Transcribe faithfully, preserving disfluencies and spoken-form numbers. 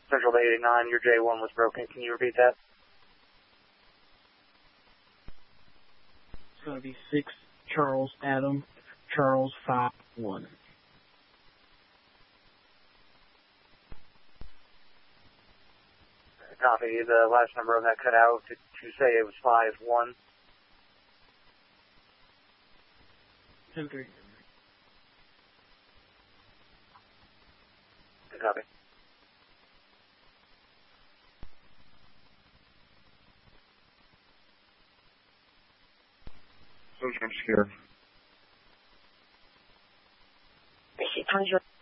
Central to eight eight nine, your J one was broken. Can you repeat that? It's going to be six Charles Adam, Charles five one. Copy. The last number on that cut out, did you say it was five one? ten three. Copy. So I'm scared. Receipt twenty-zero.